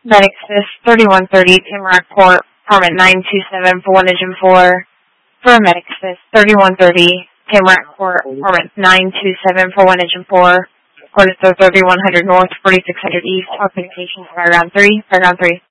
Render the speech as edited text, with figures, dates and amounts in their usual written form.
Medic Assist 3130, Tamarack Court, Apartment 927 for 1 Engine 4. For Medic Assist 3130, Tamarack Court, Apartment 927 for 1 Engine 4. Court is 3100 North, 4600 East, all communications, Fire Ground 3, Fire Ground 3.